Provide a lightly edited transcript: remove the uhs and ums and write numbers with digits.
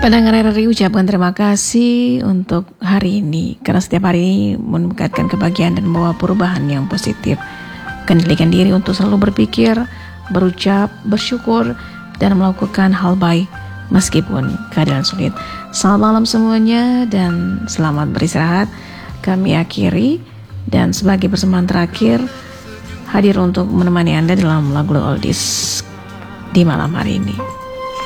Pendengar RRI, ucapkan terima kasih untuk hari ini, karena setiap hari meningkatkan kebahagiaan dan membawa perubahan yang positif. Kendalikan diri untuk selalu berpikir, berucap, bersyukur, dan melakukan hal baik meskipun keadaan sulit. Selamat malam semuanya dan selamat beristirahat. Kami akhiri dan sebagai persembahan terakhir hadir untuk menemani Anda dalam lagu oldies di malam hari ini.